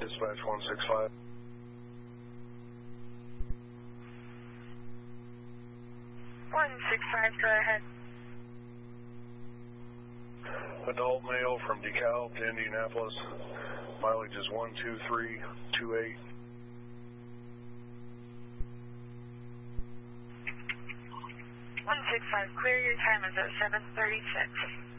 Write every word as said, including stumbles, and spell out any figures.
Dispatch one six five. one six five, go ahead. Adult male from DeKalb to Indianapolis. Mileage is one two three two eight. one six five, clear, your time is at seven thirty-six.